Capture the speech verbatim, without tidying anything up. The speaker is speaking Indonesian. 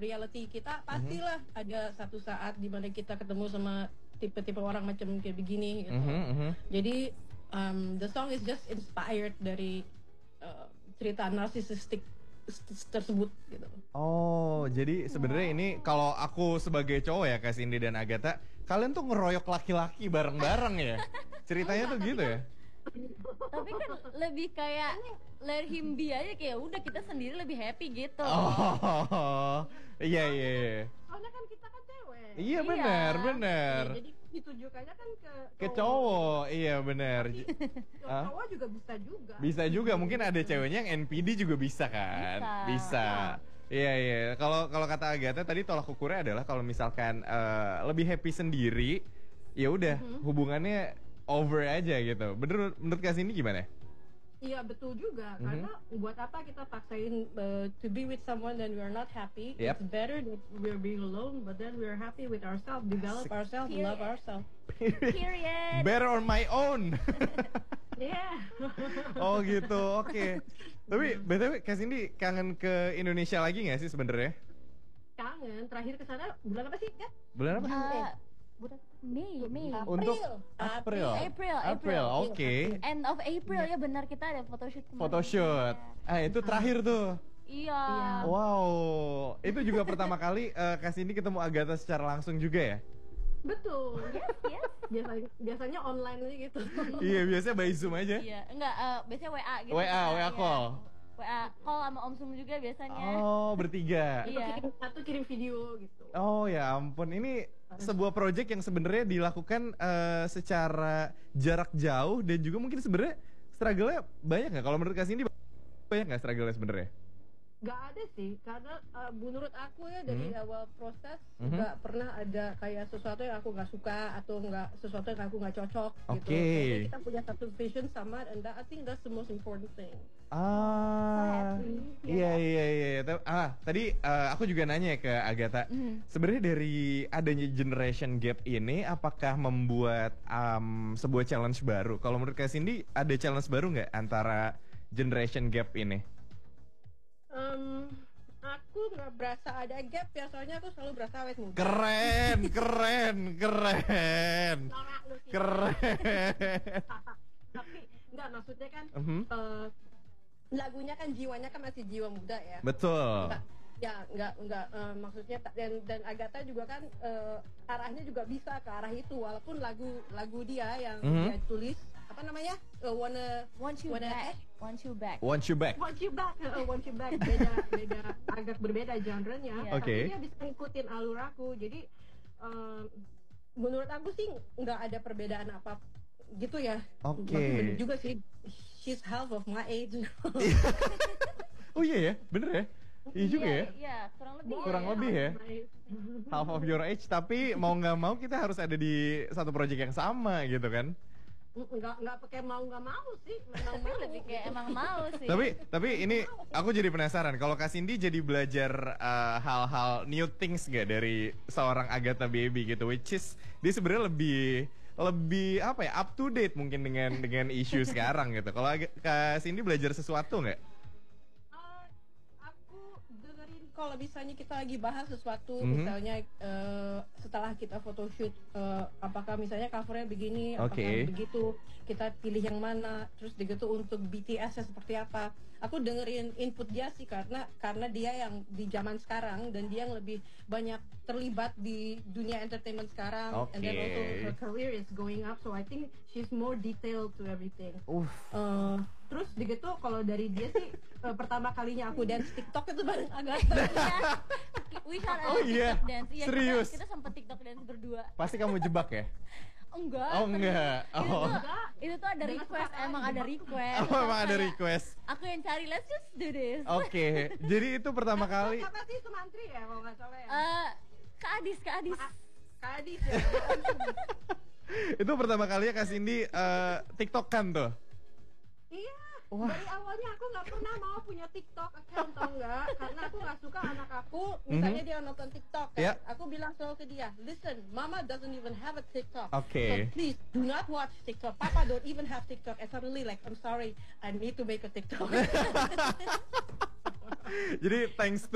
reality kita pastilah mm-hmm. ada satu saat di mana kita ketemu sama tipe-tipe orang macam kayak begini gitu. Mm-hmm, mm-hmm. Jadi um, the song is just inspired dari uh, cerita narsisistik tersebut gitu. Oh, jadi sebenarnya ini kalau aku sebagai cowok ya Kak Cindy dan Agatha, kalian tuh ngeroyok laki-laki bareng-bareng ya? Ceritanya tuh gitu ya? Tapi kan lebih kayak let him be aja, kayak udah kita sendiri lebih happy gitu. Oh, iya iya. Soalnya kan kita kan cewek. Iya benar iya. Ya, benar. jadi ditujukannya kan ke cowok. Ke cowok, iya benar. Cowok juga bisa juga. Bisa juga, mungkin ada ceweknya yang N P D juga bisa kan? Bisa. bisa. Iya iya. Kalau kalau kata Agatha tadi tolak ukurnya adalah kalau misalkan uh, lebih happy sendiri, ya udah mm-hmm. hubungannya over aja gitu. Bener menurut Kak Cindy gimana? Iya betul juga, mm-hmm. karena buat apa kita paksain uh, to be with someone then we are not happy. Yep. It's better that we're being alone, but then we're happy with ourselves, develop Asik. ourselves, Period. love ourselves. Period. Better on my own. Yeah. Oh gitu, oke. Okay. Tapi B T W Kak Cindy kangen ke Indonesia lagi nggak sih sebenarnya? Kangen. Terakhir kesana bulan apa sih kan? Bulan apa? Uh, bulan Mei, Mei. Untuk April. April, April. Oke. Okay. End of April ya benar, kita ada photoshoot kemarin. Photoshoot. Ah itu terakhir tuh. Iya. Wow. Itu juga pertama kali uh, Kak Cindy ketemu Agatha secara langsung juga ya? Betul. Yes, yes. Biasanya biasanya online aja gitu. Iya, biasanya by Zoom aja. Iya, enggak uh, biasanya W A gitu. W A, W A call. W A call sama Om Sum juga biasanya. Oh, bertiga. Iya. Satu kirim video gitu. Oh ya ampun, ini sebuah project yang sebenarnya dilakukan uh, secara jarak jauh dan juga mungkin sebenarnya struggle-nya banyak nggak? Kalau menurut Kak Cindy banyak nggak struggle-nya sebenarnya? Gak ada sih, karena uh, menurut aku ya dari hmm. awal proses hmm. gak pernah ada kayak sesuatu yang aku gak suka atau nggak sesuatu yang aku gak cocok okay. gitu. Jadi kita punya satu vision sama, and that, I think that's the most important thing. Ah, iya iya iya. Ah, tadi uh, aku juga nanya ke Agatha. Mm. Sebenarnya dari adanya generation gap ini, apakah membuat um, sebuah challenge baru? Kalau menurut Kak Cindy, ada challenge baru nggak antara generation gap ini? Um, aku nggak berasa ada gap ya, soalnya aku selalu berasa awet muda. Keren, keren, keren, keren. Tapi nggak, maksudnya kan uh-huh. uh, lagunya kan jiwanya kan masih jiwa muda ya. Betul. Nggak, ya nggak nggak uh, maksudnya dan dan Agatha juga kan uh, arahnya juga bisa ke arah itu, walaupun lagu lagu dia yang uh-huh. dia tulis apa namanya uh, wanna want you wanna, back eh? want you back want you back want you back uh, want you back beda beda agak berbeda genrenya, yeah. Okay. Tapi dia bisa ngikutin alur aku, jadi um, menurut aku sih nggak ada perbedaan apa gitu ya. Oke. Okay. Bener juga sih, she's half of my age. Oh iya ya, bener ya. Iya juga ya. Iya, kurang lebih. Kurang ya. lebih ya. Half of your age, tapi mau nggak mau kita harus ada di satu project yang sama gitu kan. Nggak nggak pakai mau nggak mau sih, memang mau. Lebih kayak emang mau sih. Tapi tapi ini aku jadi penasaran, kalau Kak Cindy jadi belajar uh, hal-hal new things gak dari seorang Agatha Baby gitu, which is dia sebenarnya lebih lebih apa ya, up to date mungkin dengan dengan isu sekarang gitu. Kalau Kak Cindy belajar sesuatu nggak? Kalau misalnya kita lagi bahas sesuatu, mm-hmm. misalnya uh, setelah kita photoshoot, uh, apakah misalnya covernya begini, okay. apakah begitu, kita pilih yang mana, terus begitu untuk B T S-nya seperti apa. Aku dengerin input dia sih, karena karena dia yang di zaman sekarang dan dia yang lebih banyak terlibat di dunia entertainment sekarang, okay. and then also her career is going up, so I think she's more detailed to everything. Uh, terus begitu kalau dari dia sih uh, pertama kalinya aku dance TikTok itu bareng Agatha. We had a oh iya, TikTok dance. Iya, serius? Kita, kita sempat TikTok dance berdua. Pasti kamu jebak ya? Enggak. Oh enggak. Oh. Itu tuh, itu tuh ada request, emang ada request. Oh, emang ada request. Aku yang cari, let's just do this. Oke, okay. Jadi itu pertama kali. Apa sih, Sumantri ya kalau nggak salah ya? Uh, Kak Adis, Kak Adis. Kak Adis ya. Itu pertama kali ya Kak Cindy uh, TikTok-kan tuh? Iya. Wah. Dari awalnya aku nggak pernah mau punya TikTok account, tau nggak? Karena aku nggak suka anak aku, misalnya mm-hmm. dia nonton TikTok kan, yeah. aku bilang selalu ke dia, listen, Mama doesn't even have a TikTok, okay. so please do not watch TikTok. Papa don't even have TikTok. And suddenly like, I'm sorry, I need to make a TikTok. Jadi thanks to